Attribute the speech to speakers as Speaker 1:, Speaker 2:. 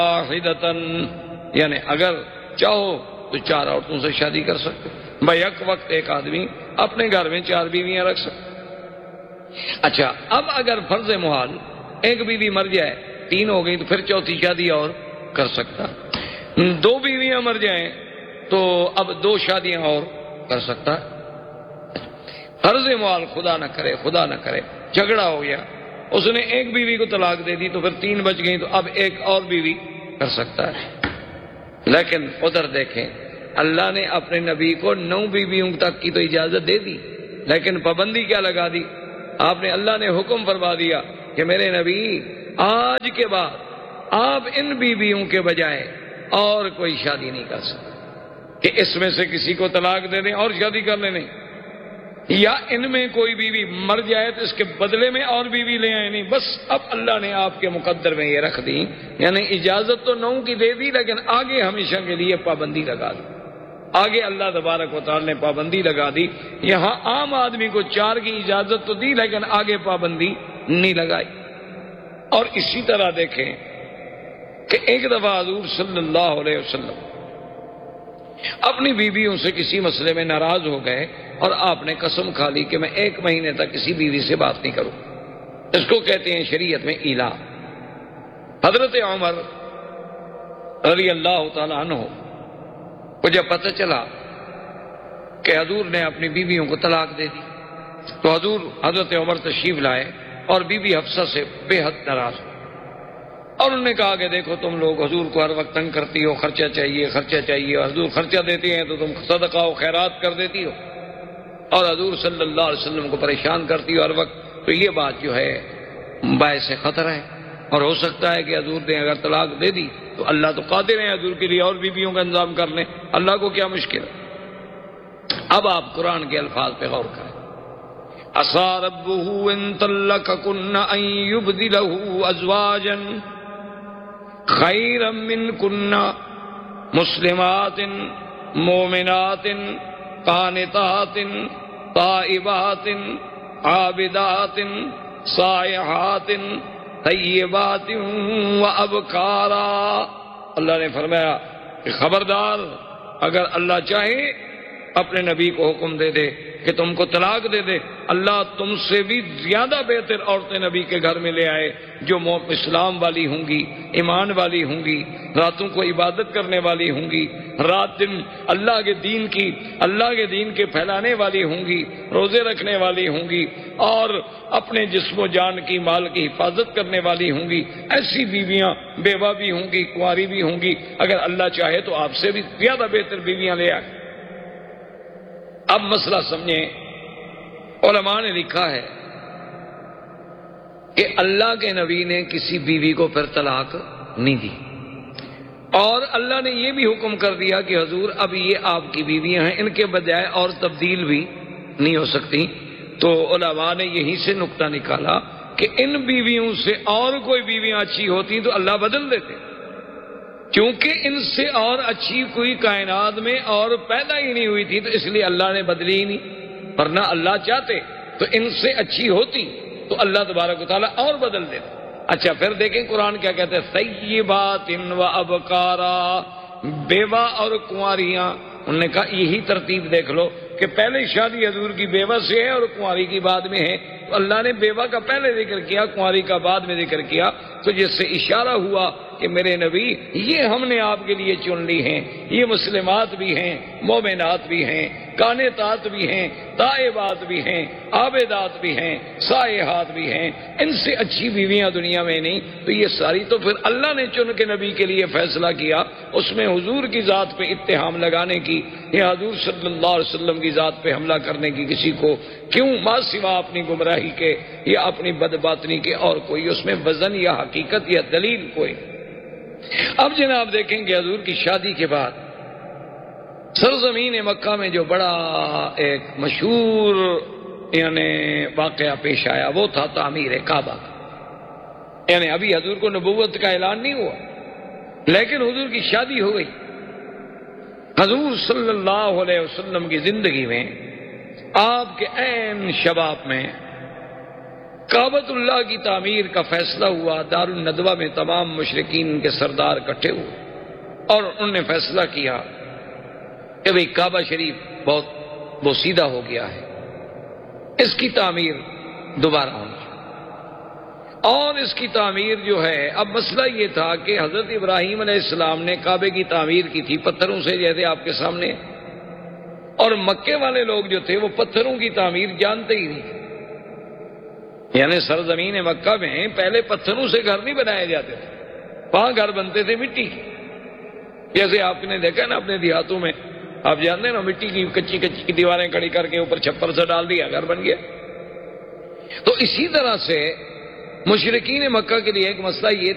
Speaker 1: واحدتن، یعنی اگر چاہو تو 4 عورتوں سے شادی کر سکتے، بیک وقت ایک آدمی اپنے گھر میں 4 بیویاں رکھ سکتے۔ اچھا، اب اگر فرض محال ایک بیوی مر جائے، 3 ہو گئی، تو پھر 4تھی شادی اور کر سکتا۔ 2 بیویاں مر جائیں تو اب 2 شادیاں اور کر سکتا۔ فرض محال خدا نہ کرے جھگڑا ہو گیا، اس نے ایک بیوی کو طلاق دے دی، تو پھر 3 بچ گئی، تو اب ایک اور بیوی کر سکتا ہے۔ لیکن ادھر دیکھیں، اللہ نے اپنے نبی کو 9 بیویوں تک کی تو اجازت دے دی، لیکن پابندی کیا لگا دی؟ اللہ نے حکم فرما دیا کہ میرے نبی آج کے بعد آپ ان بیویوں کے بجائے اور کوئی شادی نہیں کر سکتے، کہ اس میں سے کسی کو طلاق دے دیں اور شادی کر لیں، نہیں، یا ان میں کوئی بیوی مر جائے تو اس کے بدلے میں اور بیوی لے آئے، نہیں، بس اب اللہ نے آپ کے مقدر میں یہ رکھ دی، یعنی اجازت تو 9 کی دے دی، لیکن آگے ہمیشہ کے لیے پابندی لگا دی۔ آگے اللہ تبارک و تعالی نے پابندی لگا دی۔ یہاں عام آدمی کو 4 کی اجازت تو دی، لیکن آگے پابندی نہیں لگائی۔ اور اسی طرح دیکھیں کہ ایک دفعہ حضور صلی اللہ علیہ وسلم اپنی بیویوں سے کسی مسئلے میں ناراض ہو گئے، اور آپ نے قسم کھا لی کہ میں 1 مہینے تک کسی بیوی سے بات نہیں کروں۔ اس کو کہتے ہیں شریعت میں ایلا۔ حضرت عمر رضی اللہ تعالی عنہ کو جب پتہ چلا کہ حضور نے اپنی بیویوں کو طلاق دے دی، تو حضرت عمر تشریف لائے اور بی بی حفصہ سے بے حد ناراض ہوئے، اور انہوں نے کہا کہ دیکھو تم لوگ حضور کو ہر وقت تنگ کرتی ہو، خرچہ چاہیے، حضور خرچہ دیتے ہیں تو تم صدقہ و خیرات کر دیتی ہو، اور حضور صلی اللہ علیہ وسلم کو پریشان کرتی ہو ہر وقت، تو یہ بات جو ہے باعث خطرہ ہے، اور ہو سکتا ہے کہ حضور نے اگر طلاق دے دی تو اللہ تو قادر ہے حضور کے لیے اور بیویوں کا انتظام کر لیں، اللہ کو کیا مشکل ہے۔ اب آپ قرآن کے الفاظ پہ غور کریں، عَصَىٰ رَبُّهُ إِن طَلَّقَكُنَّ أَن يُبْدِلَهُ أَزْوَاجًا خَيْرًا مِّنكُنَّ مُسْلِمَاتٍ مُؤْمِنَاتٍ قَانِتَاتٍ تَائِبَاتٍ عَابِدَاتٍ سَائِحَاتٍ طیبات و ابکارا۔ اللہ نے فرمایا کہ خبردار، اگر اللہ چاہے اپنے نبی کو حکم دے دے کہ تم کو طلاق دے دے، اللہ تم سے بھی زیادہ بہتر عورتیں نبی کے گھر میں لے آئے، جو اسلام والی ہوں گی، ایمان والی ہوں گی، راتوں کو عبادت کرنے والی ہوں گی، رات دن اللہ کے دین کے پھیلانے والی ہوں گی، روزے رکھنے والی ہوں گی، اور اپنے جسم و جان کی مال کی حفاظت کرنے والی ہوں گی۔ ایسی بیویاں بیوہ بھی ہوں گی، کنواری بھی ہوں گی، اگر اللہ چاہے تو آپ سے بھی زیادہ بہتر بیویاں لے آئے۔ اب مسئلہ سمجھیں، علماء نے لکھا ہے کہ اللہ کے نبی نے کسی بیوی کو پھر طلاق نہیں دی، اور اللہ نے یہ بھی حکم کر دیا کہ حضور اب یہ آپ کی بیویاں ہیں، ان کے بجائے اور تبدیل بھی نہیں ہو سکتی۔ تو علماء نے یہیں سے نقطہ نکالا کہ ان بیویوں سے اور کوئی بیویاں اچھی ہوتی تو اللہ بدل دیتے، کیونکہ ان سے اور اچھی کوئی کائنات میں اور پیدا ہی نہیں ہوئی تھی، تو اس لیے اللہ نے بدلی ہی نہیں، ورنہ اللہ چاہتے تو ان سے اچھی ہوتی تو اللہ تبارک و تعالیٰ اور بدل دیتے۔ اچھا، پھر دیکھیں قرآن کیا کہتے ہیں، طیبات و ابکارا، بیوہ اور کنواریاں۔ انہوں نے کہا یہی ترتیب دیکھ لو کہ پہلے شادی حضور کی بیوہ سے ہے اور کنواری کی بعد میں ہے، تو اللہ نے بیوہ کا پہلے ذکر کیا، کنواری کا بعد میں ذکر کیا، تو جس سے اشارہ ہوا کہ میرے نبی یہ ہم نے آپ کے لیے چن لی ہیں، یہ مسلمات بھی ہیں، مومنات بھی ہیں، قانتات بھی ہیں، تائبات بھی ہیں، عابدات بھی ہیں، سائحات بھی ہیں، ان سے اچھی بیویاں دنیا میں نہیں۔ تو یہ ساری تو پھر اللہ نے چن کے نبی کے لیے فیصلہ کیا، اس میں حضور کی ذات پہ اتہام لگانے کی یا حضور صلی اللہ علیہ وسلم کی ذات پہ حملہ کرنے کی کسی کو کیوں، ما سوا اپنی گمراہی کے یا اپنی بدباطنی کے اور کوئی اس میں وزن یا حقیقت یا دلیل کوئی۔ اب جناب دیکھیں کہ حضور کی شادی کے بعد سرزمین مکہ میں جو بڑا ایک مشہور یعنی واقعہ پیش آیا، وہ تھا تعمیر کعبہ۔ یعنی ابھی حضور کو نبوت کا اعلان نہیں ہوا، لیکن حضور کی شادی ہو گئی۔ حضور صلی اللہ علیہ وسلم کی زندگی میں آپ کے عین شباب میں کعبۃ اللہ کی تعمیر کا فیصلہ ہوا، دار الندوہ میں تمام مشرکین کے سردار اکٹھے ہوئے اور انہوں نے فیصلہ کیا کہ بھئی کعبہ شریف بہت بوسیدہ ہو گیا ہے، اس کی تعمیر دوبارہ ہونی چاہیے۔ اور اس کی تعمیر جو ہے، اب مسئلہ یہ تھا کہ حضرت ابراہیم علیہ السلام نے کعبے کی تعمیر کی تھی پتھروں سے، جیسے آپ کے سامنے، اور مکے والے لوگ جو تھے وہ پتھروں کی تعمیر جانتے ہی نہیں تھے۔ یعنی سرزمین مکہ میں پہلے پتھروں سے گھر نہیں بنائے جاتے تھے، وہاں گھر بنتے تھے مٹی کے، جیسے آپ نے دیکھا نا اپنے دیہاتوں میں، آپ جانتے ہیں نا، مٹی کی کچی کچی دیواریں کھڑی کر کے اوپر چھپر سے ڈال دیا، گھر بن گیا۔ تو اسی طرح سے مشرکین مکہ کے لیے ایک مسئلہ یہ